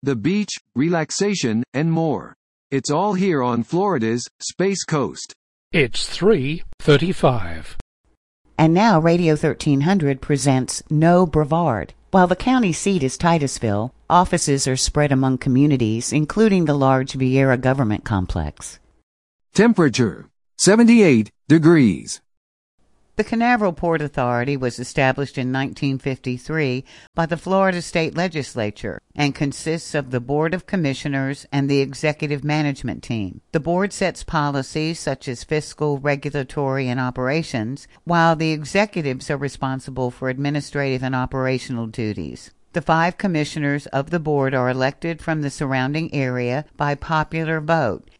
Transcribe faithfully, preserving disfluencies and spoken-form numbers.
the beach, relaxation, and more. It's all here on Florida's Space Coast. It's three thirty-five. And now Radio thirteen hundred presents No Brevard. While the county seat is Titusville, offices are spread among communities, including the large Vieira Government Complex. Temperature, seventy-eight degrees. The Canaveral Port Authority was established in nineteen fifty-three by the Florida State Legislature and consists of the Board of Commissioners and the Executive Management Team. The board sets policies such as fiscal, regulatory, and operations, while the executives are responsible for administrative and operational duties. The five commissioners of the board are elected from the surrounding area by popular vote